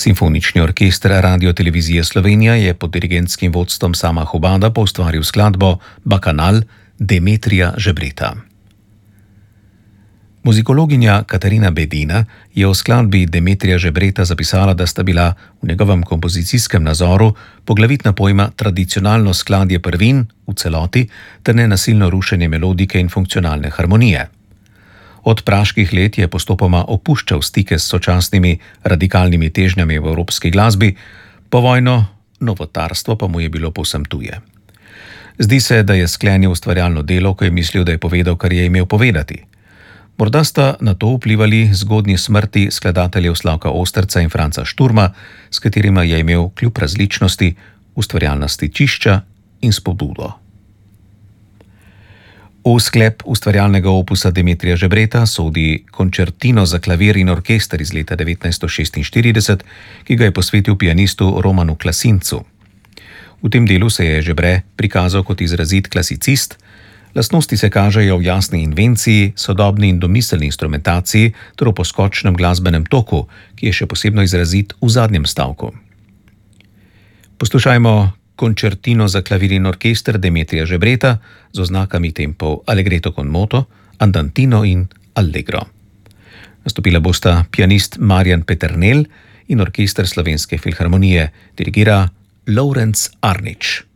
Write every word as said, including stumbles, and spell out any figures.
Simfonični orkester Radio-televizije Slovenija je pod dirigentskim vodstvom Sama Hubada poustvaril skladbo Bakanal Demetrija Žebreta. Muzikologinja Katarina Bedina je o skladbi Demetrija Žebreta zapisala, da sta bila v njegovem kompozicijskem nazoru poglavitna pojma tradicionalno skladje prvin v celoti ter nenasilno rušenje melodike in funkcionalne harmonije. Od praških let je postopoma opuščal stike s sočasnimi radikalnimi težnjami v evropski glasbi, povojno novotarstvo pa mu je bilo povsem tuje. Zdi se, da je sklenil ustvarjalno delo, ko je mislil, da je povedal, kar je imel povedati. Morda sta na to vplivali zgodnji smrti skladateljev Slavka Osterca in Franca Šturma, s katerima je imel kljub različnosti ustvarjalna stičišča in spodbudo. V sklep ustvarjalnega opusa Demetrija Žebreta sodi končertino za klavir in orkester iz leta devetnajststo šestinštirideset, ki ga je posvetil pianistu Romanu Klasincu. V tem delu se je Žebre prikazal kot izrazit klasicist. Lastnosti se kažejo v jasni invenciji, sodobni in domiselni instrumentaciji ter v poskočnem glasbenem toku, ki je še posebno izrazit v zadnjem stavku. Poslušajmo končertino za klavir in orkester Demetrija Žebreta z oznakami tempov Allegretto con moto, Andantino in Allegro. Nastopila bosta pianist Marjan Peternelj in orkester Slovenske filharmonije, dirigira Lorenz Arnič.